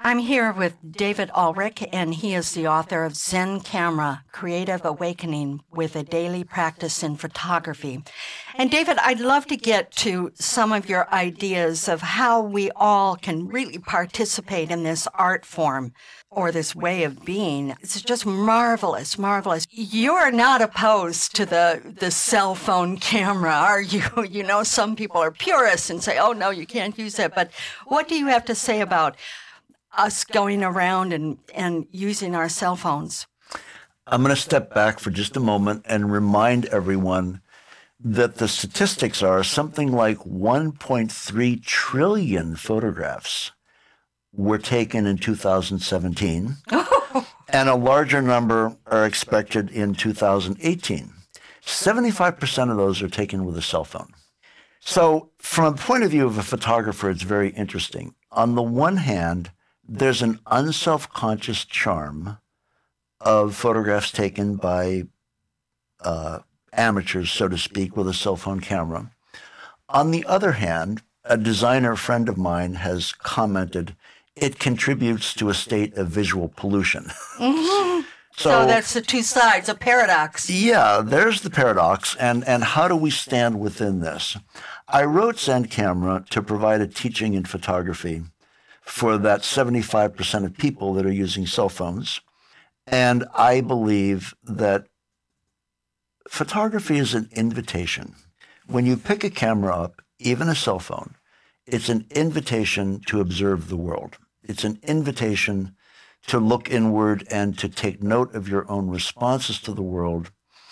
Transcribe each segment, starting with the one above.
I'm here with David Ulrich, and he is the author of Zen Camera, Creative Awakening with a Daily Practice in Photography. And David, I'd love to get to some of your ideas of how we all can really participate in this art form or this way of being. It's just marvelous, marvelous. You're not opposed to the cell phone camera, are you? You know, some people are purists and say, oh, no, you can't use that. But what do you have to say about us going around and using our cell phones? I'm going to step back for just a moment and remind everyone that the statistics are something like 1.3 trillion photographs were taken in 2017, and a larger number are expected in 2018. 75% of those are taken with a cell phone. So from a point of view of a photographer, it's very interesting. On the one hand, there's an unself-conscious charm of photographs taken by amateurs, so to speak, with a cell phone camera. On the other hand, a designer friend of mine has commented, it contributes to a state of visual pollution. Mm-hmm. So that's the two sides, a paradox. Yeah, there's the paradox. And how do we stand within this? I wrote Zen Camera to provide a teaching in photography for that 75% of people that are using cell phones. And I believe that photography is an invitation. When you pick a camera up, even a cell phone, it's an invitation to observe the world. It's an invitation to look inward and to take note of your own responses to the world.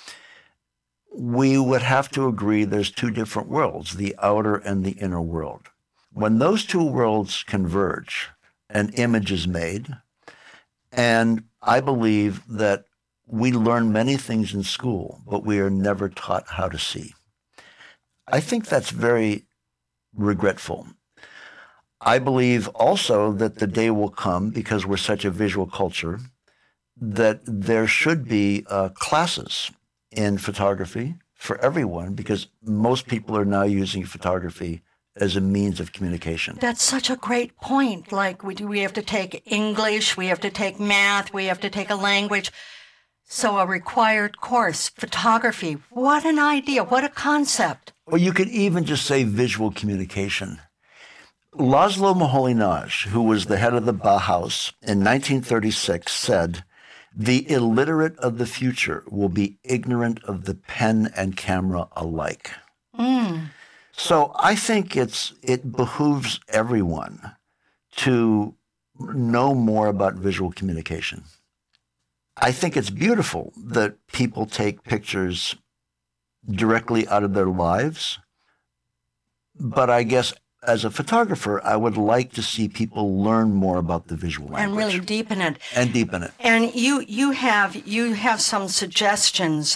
We would have to agree there's two different worlds, the outer and the inner world. When those two worlds converge, an image is made, and I believe that we learn many things in school, but we are never taught how to see. I think that's very regretful. I believe also that the day will come, because we're such a visual culture, that there should be classes in photography for everyone, because most people are now using photography as a means of communication. That's such a great point. Like we have to take English, we have to take math, we have to take a language. So a required course, photography. What an idea, what a concept. Or you could even just say visual communication. Laszlo Moholy-Nagy, who was the head of the Bauhaus in 1936, said, "The illiterate of the future will be ignorant of the pen and camera alike." So I think it behooves everyone to know more about visual communication. I think it's beautiful that people take pictures directly out of their lives, but I guess as a photographer, I would like to see people learn more about the visual language. And really deepen it. And deepen it. And you have some suggestions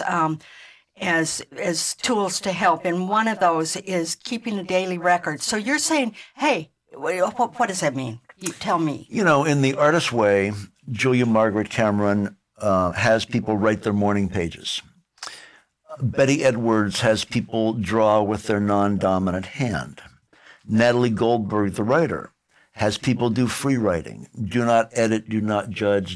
as tools to help, and one of those is keeping a daily record. So you're saying, hey, what does that mean? You tell me. You know, in the artist's way, Julia Margaret Cameron has people write their morning pages. Betty Edwards has people draw with their non-dominant hand. Natalie Goldberg, the writer, has people do free writing. Do not edit, do not judge,